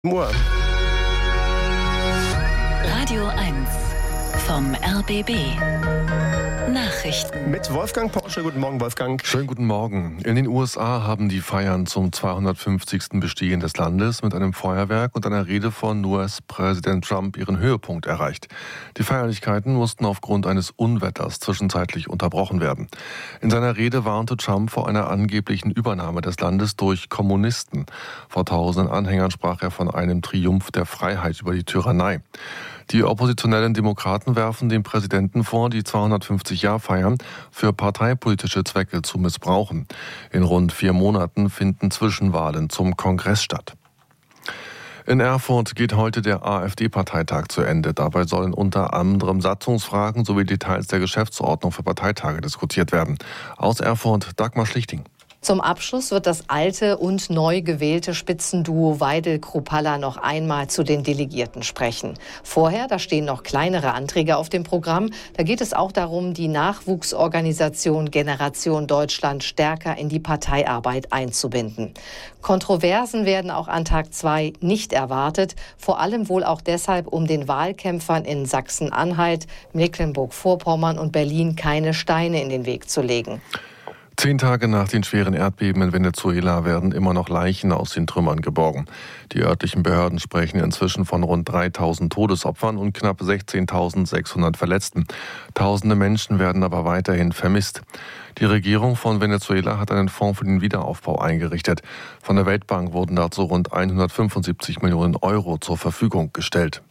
Uhr. Radio 1 vom RBB. Nachrichten. Mit Wolfgang Porsche. Guten Morgen, Wolfgang. Schönen guten Morgen. In den USA haben die Feiern zum 250. Bestehen des Landes mit einem Feuerwerk und einer Rede von US-Präsident Trump ihren Höhepunkt erreicht. Die Feierlichkeiten mussten aufgrund eines Unwetters zwischenzeitlich unterbrochen werden. In seiner Rede warnte Trump vor einer angeblichen Übernahme des Landes durch Kommunisten. Vor tausenden Anhängern sprach er von einem Triumph der Freiheit über die Tyrannei. Die oppositionellen Demokraten werfen dem Präsidenten vor, die 250-Jahr-Feiern für parteipolitische Zwecke zu missbrauchen. In rund 4 Monaten finden Zwischenwahlen zum Kongress statt. In Erfurt geht heute der AfD-Parteitag zu Ende. Dabei sollen unter anderem Satzungsfragen sowie Details der Geschäftsordnung für Parteitage diskutiert werden. Aus Erfurt Dagmar Schlichting. Zum Abschluss wird das alte und neu gewählte Spitzenduo Weidel-Kruppalla noch einmal zu den Delegierten sprechen. Vorher, da stehen noch kleinere Anträge auf dem Programm. Da geht es auch darum, die Nachwuchsorganisation Generation Deutschland stärker in die Parteiarbeit einzubinden. Kontroversen werden auch an Tag 2 nicht erwartet. Vor allem wohl auch deshalb, um den Wahlkämpfern in Sachsen-Anhalt, Mecklenburg-Vorpommern und Berlin keine Steine in den Weg zu legen. 10 Tage nach den schweren Erdbeben in Venezuela werden immer noch Leichen aus den Trümmern geborgen. Die örtlichen Behörden sprechen inzwischen von rund 3.000 Todesopfern und knapp 16.600 Verletzten. Tausende Menschen werden aber weiterhin vermisst. Die Regierung von Venezuela hat einen Fonds für den Wiederaufbau eingerichtet. Von der Weltbank wurden dazu rund 175 Millionen Euro zur Verfügung gestellt.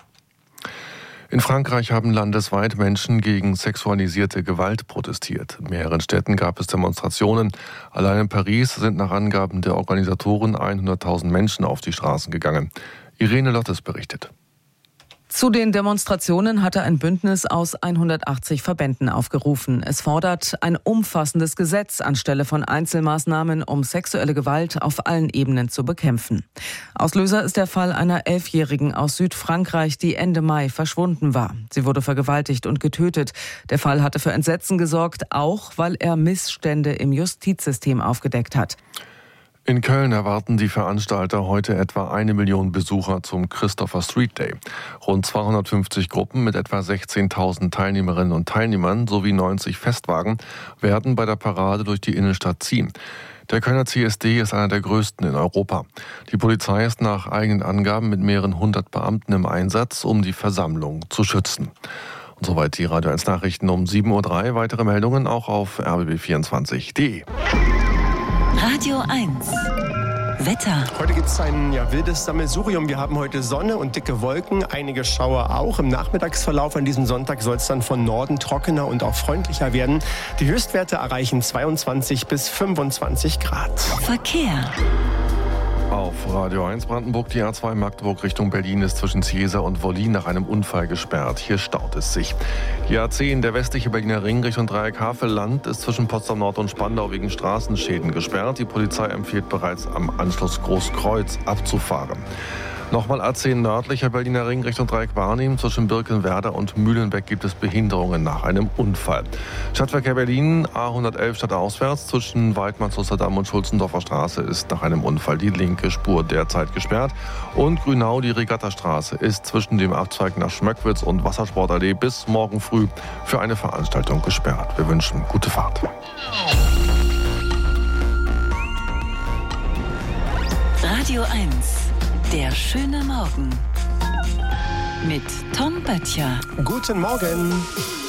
In Frankreich haben landesweit Menschen gegen sexualisierte Gewalt protestiert. In mehreren Städten gab es Demonstrationen. Allein in Paris sind nach Angaben der Organisatoren 100.000 Menschen auf die Straßen gegangen. Irene Lottes berichtet. Zu den Demonstrationen hatte ein Bündnis aus 180 Verbänden aufgerufen. Es fordert ein umfassendes Gesetz anstelle von Einzelmaßnahmen, um sexuelle Gewalt auf allen Ebenen zu bekämpfen. Auslöser ist der Fall einer 11-Jährigen aus Südfrankreich, die Ende Mai verschwunden war. Sie wurde vergewaltigt und getötet. Der Fall hatte für Entsetzen gesorgt, auch weil er Missstände im Justizsystem aufgedeckt hat. In Köln erwarten die Veranstalter heute etwa 1 Million Besucher zum Christopher Street Day. Rund 250 Gruppen mit etwa 16.000 Teilnehmerinnen und Teilnehmern sowie 90 Festwagen werden bei der Parade durch die Innenstadt ziehen. Der Kölner CSD ist einer der größten in Europa. Die Polizei ist nach eigenen Angaben mit mehreren 100 Beamten im Einsatz, um die Versammlung zu schützen. Und soweit die Radio 1 Nachrichten um 7.03 Uhr. Weitere Meldungen auch auf rbb24.de. Radio 1 Wetter. Heute gibt es ein wildes Sammelsurium. Wir haben heute Sonne und dicke Wolken, einige Schauer auch. Im Nachmittagsverlauf an diesem Sonntag soll es dann von Norden trockener und auch freundlicher werden. Die Höchstwerte erreichen 22 bis 25 Grad. Verkehr. Auf Radio 1 Brandenburg, die A2 Magdeburg Richtung Berlin ist zwischen Ziesa und Wollin nach einem Unfall gesperrt. Hier staut es sich. Die A10, der westliche Berliner Ring Richtung Dreieck Havelland, ist zwischen Potsdam Nord und Spandau wegen Straßenschäden gesperrt. Die Polizei empfiehlt bereits am Anschluss Großkreuz abzufahren. Nochmal A10 nördlicher Berliner Ring Richtung Dreieck Barnim. Zwischen Birkenwerder und Mühlenbeck gibt es Behinderungen nach einem Unfall. Stadtverkehr Berlin, A111 stadtauswärts. Zwischen Weidmann-Zosterdam und Schulzendorfer Straße ist nach einem Unfall die linke Spur derzeit gesperrt. Und Grünau, die Regattastraße, ist zwischen dem Abzweig nach Schmöckwitz und Wassersportallee bis morgen früh für eine Veranstaltung gesperrt. Wir wünschen gute Fahrt. Radio 1 Der schöne Morgen mit Tom Böttcher. Guten Morgen.